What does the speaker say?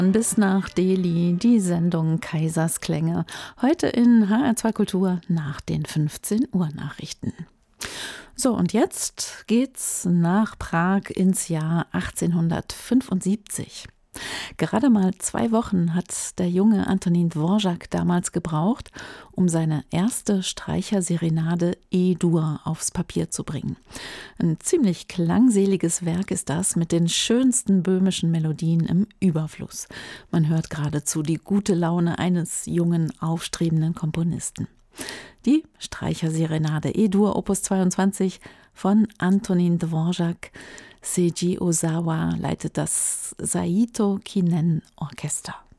Bis nach Delhi, die Sendung Kaisersklänge. Heute in HR2 Kultur nach den 15 Uhr Nachrichten. So, und jetzt geht's nach Prag ins Jahr 1875. Gerade mal 2 Wochen hat der junge Antonín Dvořák damals gebraucht, um seine erste Streicherserenade E-Dur aufs Papier zu bringen. Ein ziemlich klangseliges Werk ist das mit den schönsten böhmischen Melodien im Überfluss. Man hört geradezu die gute Laune eines jungen, aufstrebenden Komponisten. Die Streicherserenade E-Dur Opus 22 von Antonín Dvořák. Seiji Ozawa leitet das Saito Kinen Orchester.